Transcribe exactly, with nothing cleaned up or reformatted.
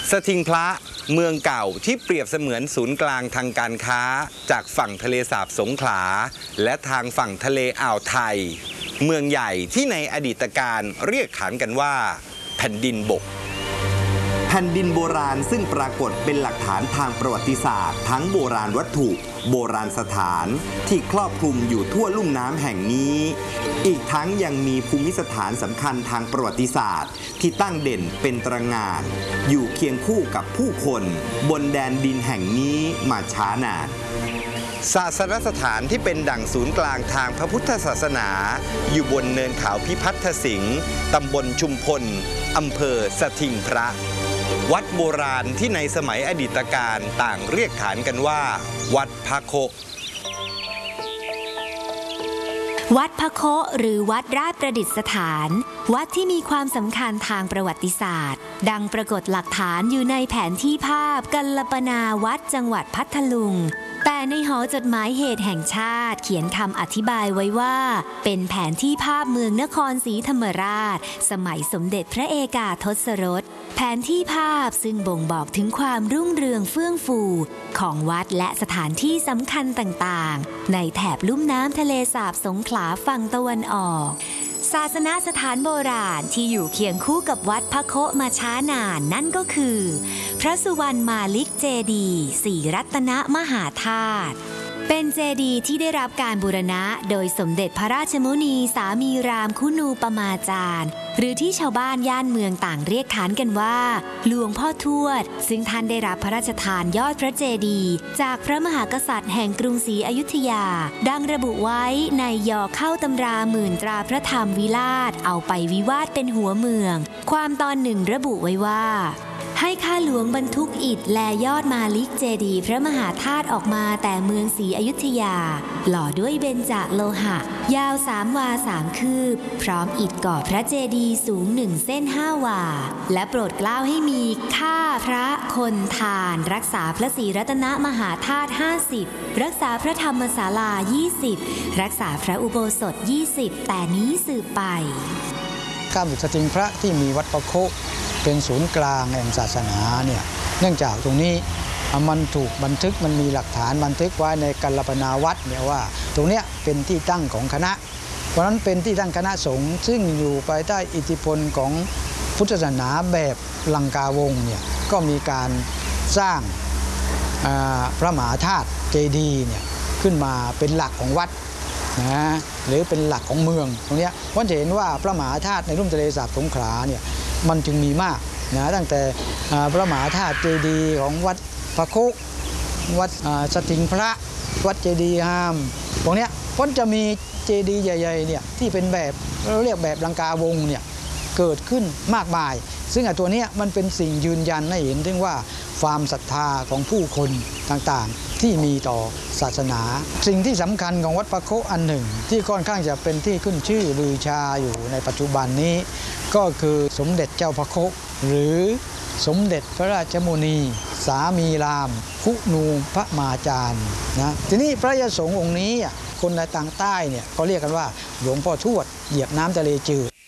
สถิงพระเมืองเก่าที่เปรียบเสมือนศูนย์กลางทางการค้าจากฝั่งทะเลสาบสงขลาและทางฝั่งทะเลอ่าวไทยเมืองใหญ่ที่ในอดีตการเรียกขานกันว่าแผ่นดินบกแผ่นดินโบราณซึ่งปรากฏเป็นหลักฐานทางประวัติศาสตร์ทั้งโบราณวัตถุโบราณสถานที่ครอบคลุมอยู่ทั่วลุ่มน้ำแห่งนี้อีกทั้งยังมีภูมิสถานสำคัญทางประวัติศาสตร์ที่ตั้งเด่นเป็นตระหง่านอยู่เคียงคู่กับผู้คนบนแดนดินแห่งนี้มาช้านานศาสนสถานที่เป็นดั่งศูนย์กลางทางพระพุทธศาสนาอยู่บนเนินเขาพิพัฒน์สิงห์ตำบลชุมพลอำเภอสถิงพระวัดโบราณที่ในสมัยอดีตการต่างเรียกขานกันว่าวัดพระโควัดพระโคหรือวัดราชประดิษฐานวัดที่มีความสำคัญทางประวัติศาสตร์ดังปรากฏหลักฐานอยู่ในแผนที่ภาพกัลปนาวัดจังหวัดพัทลุงแต่ในหอจดหมายเหตุแห่งชาติเขียนคำอธิบายไว้ว่าเป็นแผนที่ภาพเมืองนครศรีธรรมราชสมัยสมเด็จพระเอกาทศรสแผนที่ภาพซึ่งบ่งบอกถึงความรุ่งเรืองเฟื่องฟูของวัดและสถานที่สำคัญต่างๆในแถบลุ่มน้ำทะเลสาบสงขลาฝั่งตะวันออกศาสนสถานโบราณที่อยู่เคียงคู่กับวัดพระโคมาช้านานนั่นก็คือพระสุวรรณมาลิกเจดีย์ศรีรัตนมหาธาตุเป็นเจดีย์ที่ได้รับการบูรณะโดยสมเด็จพระราชมุนีสามีรามคุณูปมาจารย์หรือที่ชาวบ้านย่านเมืองต่างเรียกขานกันว่าหลวงพ่อทวดซึ่งท่านได้รับพระราชทานยอดพระเจดีย์จากพระมหากษัตริย์แห่งกรุงศรีอยุธยาดังระบุไว้ในยอเข้าตำราหมื่นตราพระธรรมวิราชเอาไปวิวาทเป็นหัวเมืองความตอนหนึ่งระบุไว้ว่าให้ข้าหลวงบรรทุกอิฐและยอดมาลิกเจดีย์พระมหาธาตุออกมาแต่เมืองศรีอยุธยาหล่อด้วยเบญจโลหะยาวสามวาสามคืบพร้อมอิฐก่อพระเจดีย์สูงหนึ่งเส้นห้าวาและโปรดเกล้าให้มีข้าพระคนทานรักษาพระศรีรัตนมหาธาตุห้าสิบรักษาพระธรรมศาลายี่สิบรักษาพระอุโบสถยี่สิบแต่นี้สืบไปข้ามสถิงพระที่มีวัดพระโคเป็นศูนย์กลางแห่งศาสนาเนี่ยเนื่องจากตรงนี้มันถูกบันทึกมันมีหลักฐานบันทึกไว้ในกัลปนาวัดเนี่ยว่าตรงนี้เป็นที่ตั้งของคณะเพราะนั้นเป็นที่ตั้งคณะสงฆ์ซึ่งอยู่ภายใต้อิทธิพลของพุทธศาสนาแบบลังกาวงศ์เนี่ยก็มีการสร้างพระมหาธาตุเจดีย์เนี่ยขึ้นมาเป็นหลักของวัดนะหรือเป็นหลักของเมืองตรงนี้เพราะจะเห็นว่าพระมหาธาตุในลุ่มทะเลสาบสงขลาเนี่ยมันจึงมีมากนะตั้งแต่พระมหาธาตุเจดีย์ของวัดพระโควัดสถิงพระวัดเจดีย์ฮามตรงนี้พ้นจะมีเจดีย์ใหญ่ๆเนี่ยที่เป็นแบบเราเรียกแบบลังกาวงศ์เนี่ยเกิดขึ้นมากมายซึ่งตัวนี้มันเป็นสิ่งยืนยันให้เห็นถึงว่าความศรัทธาของผู้คนต่างๆที่มีต่อศาสนาสิ่งที่สำคัญของวัดพระโคอันหนึ่งที่ค่อนข้างจะเป็นที่ขึ้นชื่อลือชาอยู่ในปัจจุบันนี้ก็คือสมเด็จเจ้าพระโคหรือสมเด็จพระราชมุนีสามีรามคุณูปมาจารย์นะทีนี้พระยาสงฆ์องค์นี้คนในทางใต้เนี่ยเขาเรียกกันว่าหลวงพ่อทวดเหยียบน้ำทะเลจืด